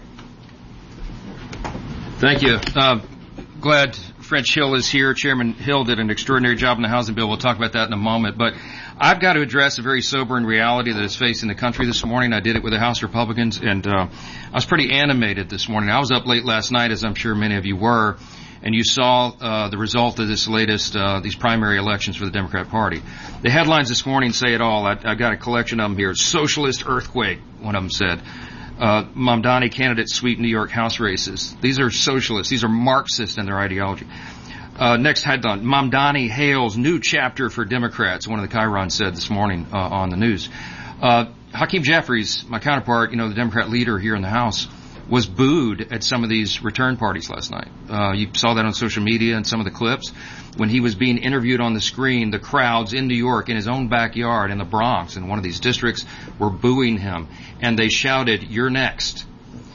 Thank you. Uh, glad French Hill is here. Chairman Hill did an extraordinary job in the housing bill. We'll talk about that in a moment. But I've got to address a very sobering reality that is facing the country this morning. I did it with the House Republicans, and uh, I was pretty animated this morning. I was up late last night, as I'm sure many of you were, and you saw uh, the result of this latest, uh, these primary elections for the Democrat Party. The headlines this morning say it all. I, I've got a collection of them here. Socialist earthquake, one of them said. Uh, Mamdani candidates sweep New York House races. These are socialists. These are Marxists in their ideology. Uh, next headline, Mamdani hails new chapter for Democrats, one of the Chiron said this morning uh, on the news. Uh, Hakeem Jeffries, my counterpart, you know, the Democrat leader here in the House, was booed at some of these return parties last night. Uh, you saw that on social media and some of the clips. When he was being interviewed on the screen, the crowds in New York, in his own backyard, in the Bronx, in one of these districts, were booing him. And they shouted, "You're next."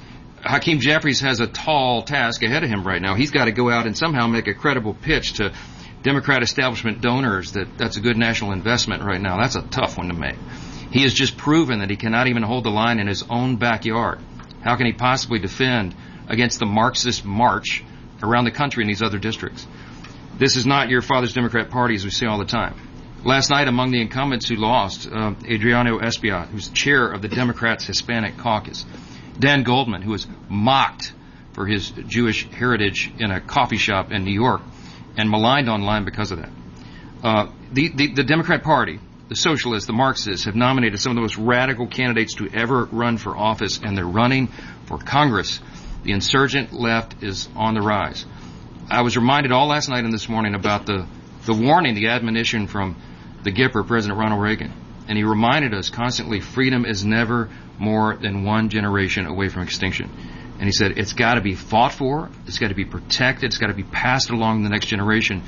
Hakeem Jeffries has a tall task ahead of him right now. He's got to go out and somehow make a credible pitch to Democrat establishment donors that that's a good national investment right now. That's a tough one to make. He has just proven that he cannot even hold the line in his own backyard. How can he possibly defend against the Marxist march around the country in these other districts? This is not your father's Democrat Party, as we say all the time. Last night, among the incumbents who lost, uh, Adriano Espaillat, who's chair of the Democrats' Hispanic Caucus, Dan Goldman, who was mocked for his Jewish heritage in a coffee shop in New York and maligned online because of that. Uh, the, the, the Democrat Party, the socialists, the Marxists, have nominated some of the most radical candidates to ever run for office, and they're running for Congress. The insurgent left is on the rise. I was reminded all last night and this morning about the, the warning, the admonition from the Gipper, President Ronald Reagan. And he reminded us constantly, freedom is never more than one generation away from extinction. And he said, it's got to be fought for, it's got to be protected, it's got to be passed along to the next generation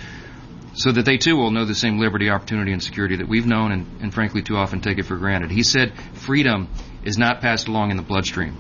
so that they too will know the same liberty, opportunity, and security that we've known and, and frankly too often take it for granted. He said freedom is not passed along in the bloodstream.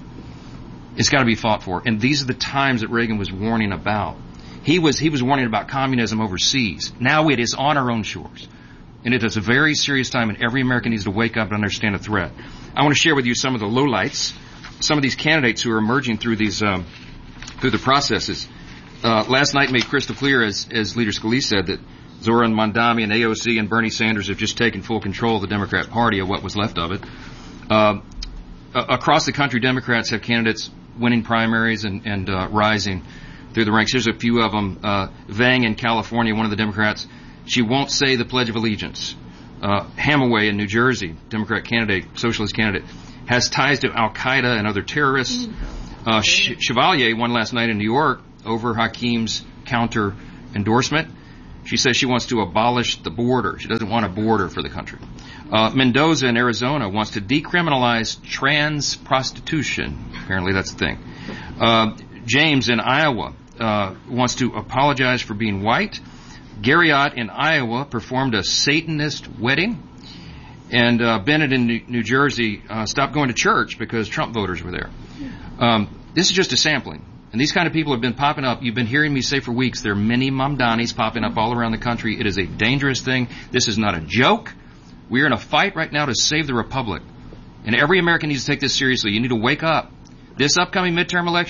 It's got to be fought for. And these are the times that Reagan was warning about. He was, he was warning about communism overseas. Now it is on our own shores. And it is a very serious time, and every American needs to wake up and understand the threat. I want to share with you some of the lowlights, some of these candidates who are emerging through these, um, through the processes. Uh, last night made crystal clear, as, as Leader Scalise said, that Zoran Mondami and A O C and Bernie Sanders have just taken full control of the Democrat Party, or what was left of it. Uh, across the country, Democrats have candidates winning primaries and, and uh, rising through the ranks. Here's a few of them. Uh, Vang in California, one of the Democrats, she won't say the Pledge of Allegiance. Uh, Hamaway in New Jersey, Democrat candidate, socialist candidate, has ties to Al-Qaeda and other terrorists. Uh, Ch- Chevalier won last night in New York over Hakeem's counter endorsement. She says she wants to abolish the border. She doesn't want a border for the country. Uh, Mendoza in Arizona wants to decriminalize trans prostitution. Apparently that's the thing. Uh, James in Iowa uh, wants to apologize for being white. Gary Ott in Iowa performed a Satanist wedding. And uh, Bennett in New, New Jersey uh, stopped going to church because Trump voters were there. Um, this is just a sampling. And these kind of people have been popping up. You've been hearing me say for weeks there are many Mamdanis popping up all around the country. It is a dangerous thing. This is not a joke. We are in a fight right now to save the republic. And every American needs to take this seriously. You need to wake up. This upcoming midterm election